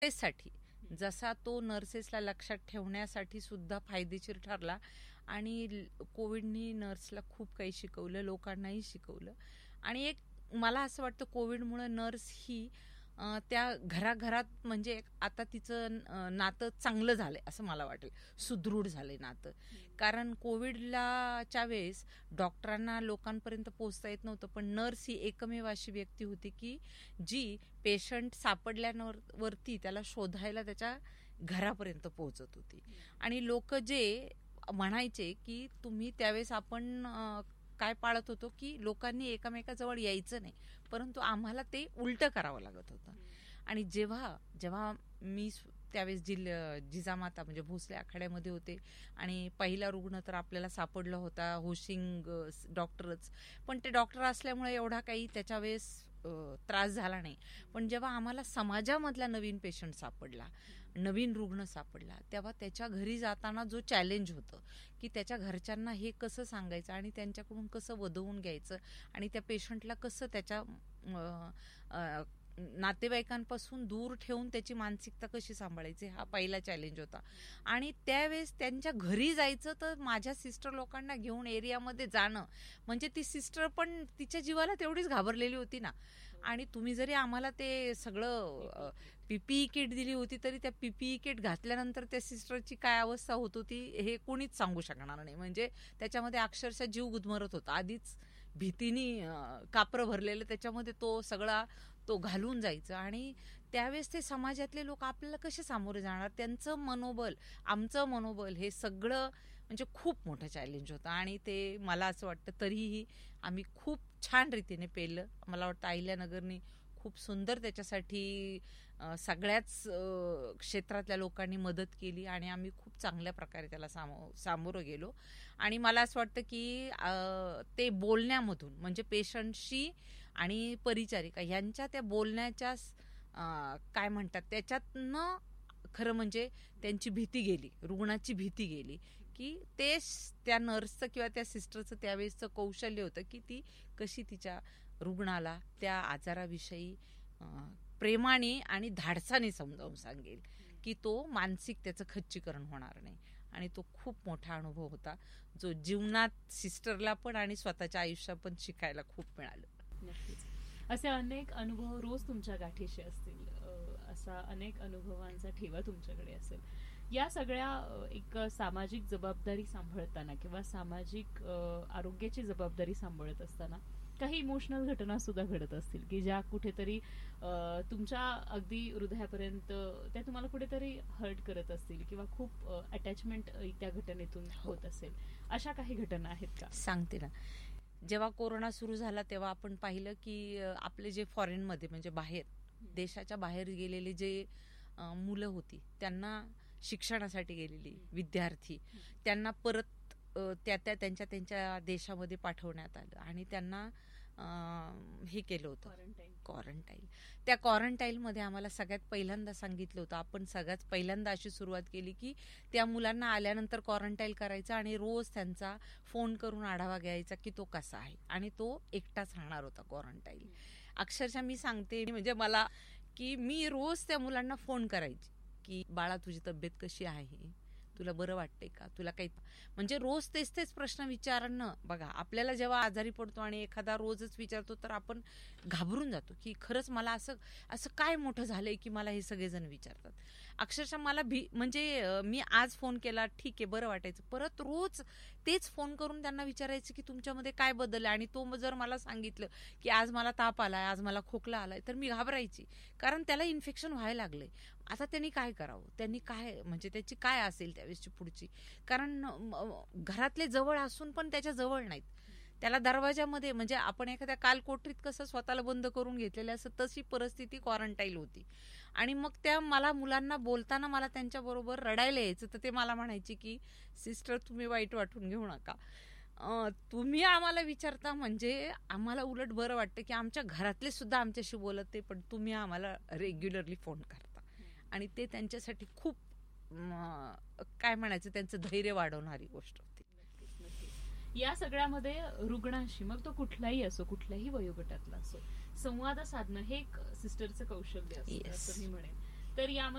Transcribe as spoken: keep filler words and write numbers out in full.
साठी जसा तो नर्सेसला लक्षात ठेवण्यासाठी सुद्धा फायदेशीर ठरला आणि कोविडनी नर्सला खूप काही शिकवलं, लोकांनाही शिकवलं. आणि एक मला असं वाटतं कोविडमुळे नर्स ही त्या घराघरात म्हणजे आता तिचं नातं चांगलं झालंय असं मला वाटेल, सुदृढ झालंय नातं. कारण कोविडलाच्या वेळेस डॉक्टरांना लोकांपर्यंत पोहोचता येत नव्हतं, पण नर्स ही एकमेव अशी व्यक्ती होती की जी पेशंट सापडल्यावरती त्याला शोधायला त्याच्या घरापर्यंत पोहोचत होती. आणि लोक जे म्हणायचे की तुम्ही त्यावेळेस आपण काय पाळत होतो की लोकांनी एकामेकाजवळ यायचं नाही, परंतु आम्हाला ते उलटं करावं लागत होतं. आणि जेव्हा जेव्हा मी त्यावेळेस जिल्हा जिजामाता म्हणजे भोसले आखाड्यामध्ये होते आणि पहिला रुग्ण तर आपल्याला सापडला होता होशिंग डॉक्टरच, पण ते डॉक्टर असल्यामुळे एवढा काही त्याच्या वेळेस त्रास झाला नाही. पण जेव्हा आम्हाला समाजामधला नवीन पेशंट सापडला, नवीन रुग्ण सापडला, तेव्हा त्याच्या घरी जाताना जो चॅलेंज होतं की त्याच्या घरच्यांना हे कसं सांगायचं आणि त्यांच्याकडून कसं वदवून घ्यायचं आणि त्या पेशंटला कसं त्याच्या नातेवाईकांपासून दूर ठेवून त्याची मानसिकता कशी सांभाळायची, हा पहिला चॅलेंज होता. आणि त्यावेळेस त्यांच्या घरी जायचं तर माझ्या सिस्टर लोकांना घेऊन एरियामध्ये जाणं म्हणजे ती सिस्टर पण तिच्या जीवाला तेवढीच घाबरलेली होती ना. आणि तुम्ही जरी आम्हाला ते सगळं पीपीई किट दिली होती तरी त्या पीपीई किट घातल्यानंतर त्या सिस्टरची काय अवस्था होत होती हे कोणीच सांगू शकणार नाही. म्हणजे त्याच्यामध्ये अक्षरशः जीव गुदमरत होता, आधीच भीतीनी कापरं भरलेलं त्याच्यामध्ये तो सगळा तो घालून जायचं. आणि त्यावेळेस ते समाजातले लोक आपल्याला कसे सामोरे जाणार, त्यांचं मनोबल आमचं मनोबल हे सगळं म्हणजे खूप मोठं चॅलेंज होतं. आणि ते मला असं वाटतं तरीही आम्ही खूप छान रीतीने पेललं. मला वाटतं अहिल्यानगरनी खूप सुंदर त्याच्यासाठी सगळ्याच क्षेत्रातल्या लोकांनी मदत केली आणि आम्ही खूप चांगल्या प्रकारे त्याला सामो सामोरं गेलो. आणि मला असं वाटतं की ते बोलण्यामधून म्हणजे पेशंटशी आणि परिचारिका ह्यांच्या त्या बोलण्याच्या काय म्हणतात त्याच्यातनं खरं म्हणजे त्यांची भीती गेली, रुग्णाची भीती गेली की ते त्या नर्सचं किंवा त्या सिस्टरचं त्यावेळेसचं कौशल्य होतं की ती कशी तिच्या रुग्णाला त्या आजाराविषयी प्रेमाने आणि धाडसाने समजावून सांगेल की तो मानसिक त्याचं खच्चीकरण होणार नाही. आणि तो खूप मोठा अनुभव होता जो जीवनात सिस्टरला पण आणि स्वतःच्या आयुष्यात पण शिकायला खूप मिळालं. नक्कीच असे अनेक अनुभव रोज तुमच्या गाठीशी असतील, असा अनेक अनुभवांचा ठेवा तुमच्याकडे असेल. या सगळ्या एक सामाजिक जबाबदारी सांभाळताना किंवा सामाजिक आरोग्याची जबाबदारी सांभाळत असताना काही इमोशनल घटना सुद्धा घडत असतील की ज्या कुठेतरी तुमच्या अगदी हृदयापर्यंत त्या तुम्हाला कुठेतरी हर्ट करत असतील किंवा खूप अटॅचमेंट त्या घटनेतून होत असेल. अशा काही घटना आहेत का? सांगते ना. जेव्हा कोरोना सुरू झाला तेव्हा आपण पाहिलं की आपले जे फॉरेनमध्ये म्हणजे बाहेर देशाच्या बाहेर गेलेले जे मुलं होती त्यांना शिक्षणासाठी गेलेली विद्यार्थी त्यांना परत त्या त्या त्यांच्या त्यांच्या देशामध्ये पाठवण्यात आलं आणि त्यांना हे केलं होतं क्वारंटाईन. त्या क्वारंटाईनमध्ये आम्हाला सगळ्यात पहिल्यांदा सांगितलं होतं, आपण सगळ्यात पहिल्यांदा अशी सुरुवात केली की त्या मुलांना आल्यानंतर क्वारंटाईन करायचं आणि रोज त्यांचा फोन करून आढावा घ्यायचा की तो कसा आहे. आणि तो एकटाच राहणार होता क्वारंटाईन. अक्षरशः मी सांगते म्हणजे मला की मी रोज त्या मुलांना फोन करायची की बाळा तुझी तब्येत कशी आहे, तुला बरं वाटतंय का, तुला काही म्हणजे रोज तेच तेच प्रश्न विचारणं. बघा आपल्याला जेव्हा आजारी पडतो आणि एखादा रोजच विचारतो तर आपण घाबरून जातो की खरंच मला असं असं काय मोठं झालंय की मला हे सगळेजण विचारतात. अक्षरशः मला भी म्हणजे मी आज फोन केला ठीक आहे बरं वाटायचं, परत रोज तेच फोन करून त्यांना विचारायचं की तुमच्यामध्ये काय बदल आहे. आणि तो जर मला सांगितलं की आज मला ताप आलाय, आज मला खोकला आलाय, तर मी घाबरायची कारण त्याला इन्फेक्शन व्हायला लागलंय. आता त्यांनी काय करावं, त्यांनी काय म्हणजे त्याची काय असेल त्यावेळेसची पुढची, कारण घरातले जवळ असून पण त्याच्या जवळ नाहीत. त्याला दरवाजामध्ये म्हणजे आपण एखाद्या कालकोठरीत कसं स्वतःला बंद करून घेतलेलं असं तशी परिस्थिती क्वारंटाईन होती. आणि मग त्या मला मुलांना बोलताना मला त्यांच्याबरोबर रडायला यायचं, तर ते मला म्हणायची की सिस्टर तुम्ही वाईट वाटून घेऊ नका, तुम्ही आम्हाला विचारता म्हणजे आम्हाला उलट बरं वाटतं की आमच्या घरातले सुद्धा आमच्याशी बोलत ते, पण तुम्ही आम्हाला रेग्युलरली फोन करता. आणि ते त्यांच्यासाठी खूप काय म्हणायचं त्यांचं धैर्य वाढवणारी गोष्ट होती. या सगळ्यामध्ये रुग्णांशी मग तो कुठलाही असो कुठल्याही वयोगटातला असो संवाद साधणं हे एक सिस्टरचं कौशल्य असतं असं मी म्हणेन. तर यामध्ये